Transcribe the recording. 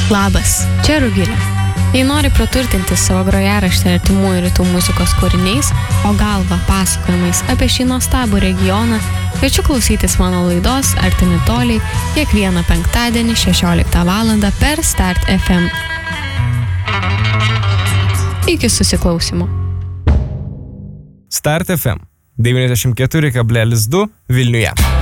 Labas, čia Rugilė. Jei nori praturtinti savo grojaraštį artimųjų rytų muzikos kūriniais, o galva pasakojimais apie šį nuostabų regioną, kviečiu klausytis mano laidos Artimi toliai kiekvieną penktadienį 16 val. Per Start FM. Iki susiklausymo. Start FM 94,2 Vilniuje.